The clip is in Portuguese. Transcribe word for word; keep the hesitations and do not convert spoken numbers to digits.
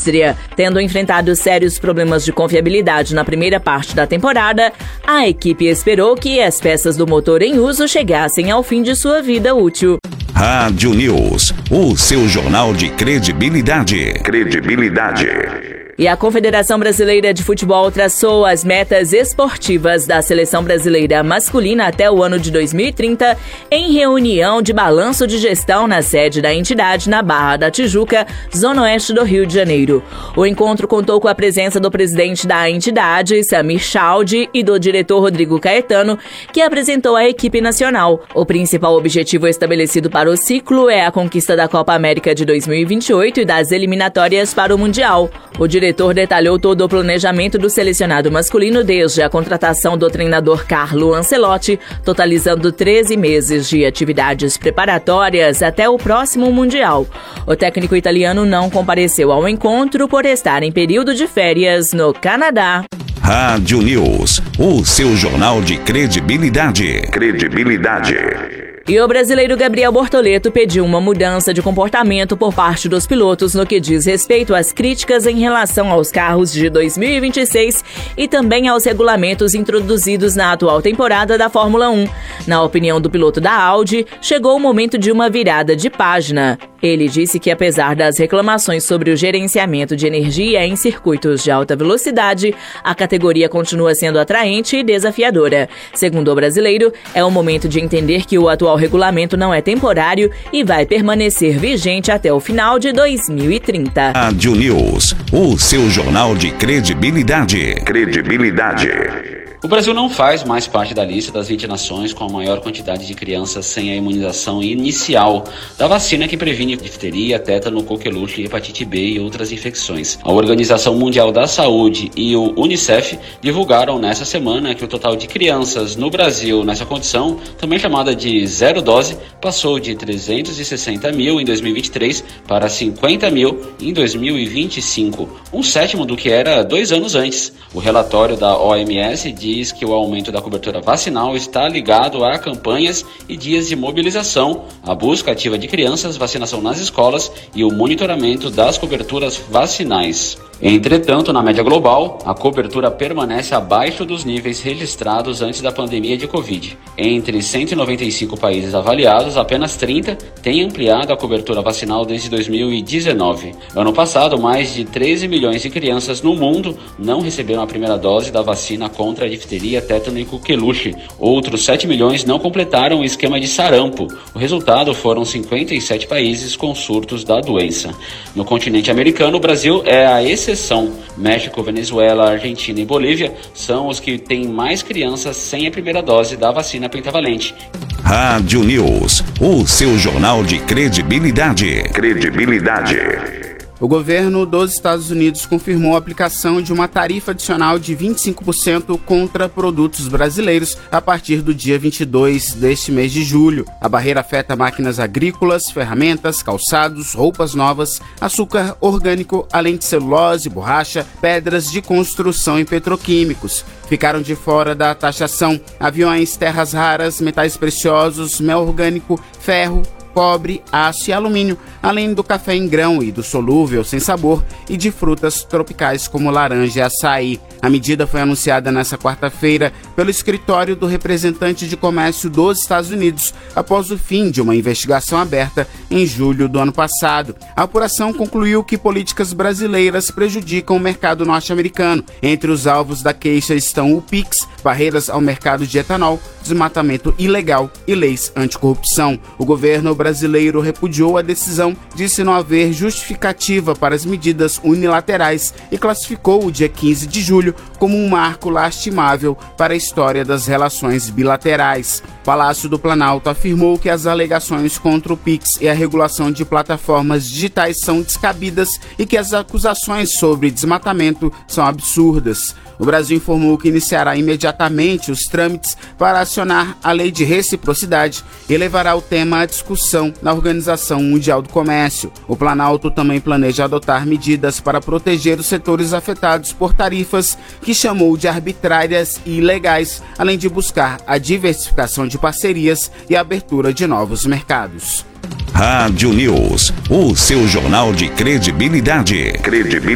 Áustria. Tendo enfrentado sérios problemas de confiabilidade na primeira parte da temporada, a equipe esperou que as peças do motor em uso chegassem ao fim de sua vida útil. Rádio News, o seu jornal de credibilidade. Credibilidade. E a Confederação Brasileira de Futebol traçou as metas esportivas da seleção brasileira masculina até o ano de dois mil e trinta em reunião de balanço de gestão na sede da entidade na Barra da Tijuca, zona oeste do Rio de Janeiro. O encontro contou com a presença do presidente da entidade, Samir Chaldi, e do diretor Rodrigo Caetano, que apresentou a equipe nacional. O principal objetivo estabelecido para o ciclo é a conquista da Copa América de dois mil e vinte e oito e das eliminatórias para o Mundial. O diretor O diretor detalhou todo o planejamento do selecionado masculino desde a contratação do treinador Carlo Ancelotti, totalizando treze meses de atividades preparatórias até o próximo Mundial. O técnico italiano não compareceu ao encontro por estar em período de férias no Canadá. Rádio News, o seu jornal de credibilidade. Credibilidade. E o brasileiro Gabriel Bortoleto pediu uma mudança de comportamento por parte dos pilotos no que diz respeito às críticas em relação aos carros de dois mil e vinte e seis e também aos regulamentos introduzidos na atual temporada da Fórmula um. Na opinião do piloto da Audi, chegou o momento de uma virada de página. Ele disse que, apesar das reclamações sobre o gerenciamento de energia em circuitos de alta velocidade, a categoria continua sendo atraente e desafiadora. Segundo o brasileiro, é o momento de entender que o atual regulamento não é temporário e vai permanecer vigente até o final de dois mil e trinta. Rádio News, o seu jornal de credibilidade. Credibilidade. O Brasil não faz mais parte da lista das vinte nações com a maior quantidade de crianças sem a imunização inicial da vacina que previne difteria, tétano, coqueluche, hepatite B e outras infecções. A Organização Mundial da Saúde e o Unicef divulgaram nessa semana que o total de crianças no Brasil nessa condição, também chamada de zero dose, passou de trezentos e sessenta mil em dois mil e vinte e três para cinquenta mil em dois mil e vinte e cinco, um sétimo do que era dois anos antes. O relatório da O M S diz diz que o aumento da cobertura vacinal está ligado a campanhas e dias de mobilização, a busca ativa de crianças, vacinação nas escolas e o monitoramento das coberturas vacinais. Entretanto, na média global, a cobertura permanece abaixo dos níveis registrados antes da pandemia de Covid. Entre cento e noventa e cinco países avaliados, apenas trinta têm ampliado a cobertura vacinal desde dois mil e dezenove. Ano passado, mais de treze milhões de crianças no mundo não receberam a primeira dose da vacina contra a difteria, tétano e coqueluche. Outros sete milhões não completaram o esquema de sarampo. O resultado foram cinquenta e sete países com surtos da doença. No continente americano, o Brasil é a exceção. México, Venezuela, Argentina e Bolívia são os que têm mais crianças sem a primeira dose da vacina pentavalente. Rádio News, o seu jornal de credibilidade. Credibilidade. O governo dos Estados Unidos confirmou a aplicação de uma tarifa adicional de vinte e cinco por cento contra produtos brasileiros a partir do dia vinte e dois deste mês de julho. A barreira afeta máquinas agrícolas, ferramentas, calçados, roupas novas, açúcar orgânico, além de celulose, borracha, pedras de construção e petroquímicos. Ficaram de fora da taxação aviões, terras raras, metais preciosos, mel orgânico, ferro, cobre, aço e alumínio, além do café em grão e do solúvel sem sabor e de frutas tropicais como laranja e açaí. A medida foi anunciada nesta quarta-feira pelo escritório do representante de comércio dos Estados Unidos após o fim de uma investigação aberta em julho do ano passado. A apuração concluiu que políticas brasileiras prejudicam o mercado norte-americano. Entre os alvos da queixa estão o PIX, barreiras ao mercado de etanol, desmatamento ilegal e leis anticorrupção. O governo brasileiro repudiou a decisão, disse não haver justificativa para as medidas unilaterais e classificou o dia quinze de julho como um marco lastimável para a história das relações bilaterais. O Palácio do Planalto afirmou que as alegações contra o PIX e a regulação de plataformas digitais são descabidas e que as acusações sobre desmatamento são absurdas. O Brasil informou que iniciará imediatamente os trâmites para acionar a lei de reciprocidade e levará o tema à discussão na Organização Mundial do Comércio. O Planalto também planeja adotar medidas para proteger os setores afetados por tarifas que chamou de arbitrárias e ilegais, além de buscar a diversificação de parcerias e a abertura de novos mercados. Rádio News, o seu jornal de credibilidade. Credibilidade.